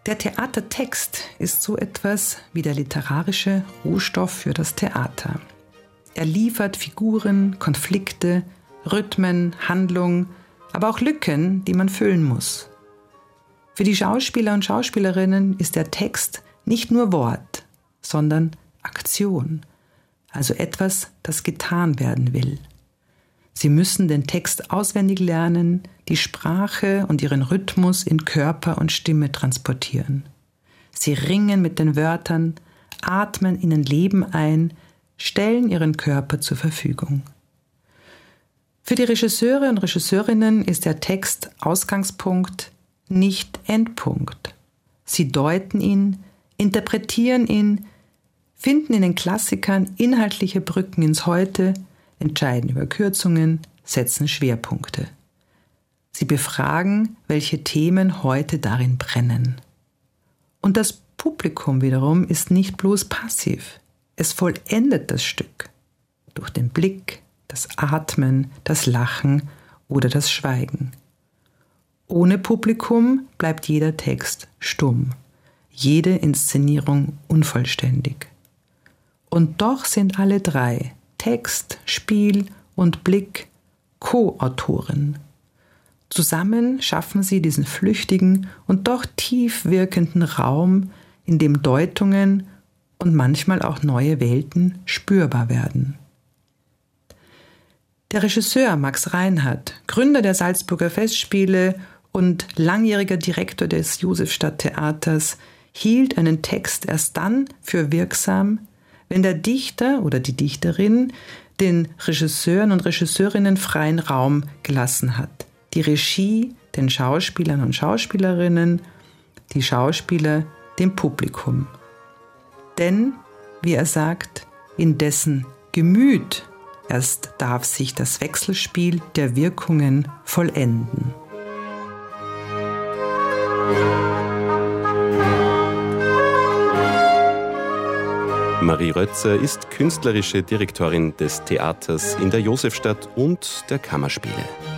Der Theatertext ist so etwas wie der literarische Rohstoff für das Theater. Er liefert Figuren, Konflikte, Rhythmen, Handlung, aber auch Lücken, die man füllen muss. Für die Schauspieler und Schauspielerinnen ist der Text nicht nur Wort, sondern Aktion, also etwas, das getan werden will. Sie müssen den Text auswendig lernen, die Sprache und ihren Rhythmus in Körper und Stimme transportieren. Sie ringen mit den Wörtern, atmen ihnen Leben ein, stellen ihren Körper zur Verfügung. Für die Regisseure und Regisseurinnen ist der Text Ausgangspunkt, nicht Endpunkt. Sie deuten ihn, interpretieren ihn, finden in den Klassikern inhaltliche Brücken ins Heute, entscheiden über Kürzungen, setzen Schwerpunkte. Sie befragen, welche Themen heute darin brennen. Und das Publikum wiederum ist nicht bloß passiv. Es vollendet das Stück durch den Blick, das Atmen, das Lachen oder das Schweigen. Ohne Publikum bleibt jeder Text stumm, jede Inszenierung unvollständig. Und doch sind alle drei, Text, Spiel und Blick, Co-Autoren. Zusammen schaffen sie diesen flüchtigen und doch tief wirkenden Raum, in dem Deutungen und manchmal auch neue Welten spürbar werden. Der Regisseur Max Reinhardt, Gründer der Salzburger Festspiele und langjähriger Direktor des Josefstadt-Theaters, hielt einen Text erst dann für wirksam, wenn der Dichter oder die Dichterin den Regisseuren und Regisseurinnen freien Raum gelassen hat. Die Regie den Schauspielern und Schauspielerinnen, die Schauspieler dem Publikum. Denn, wie er sagt, in dessen Gemüt erst darf sich das Wechselspiel der Wirkungen vollenden. Marie Rötzer ist künstlerische Direktorin des Theaters in der Josefstadt und der Kammerspiele.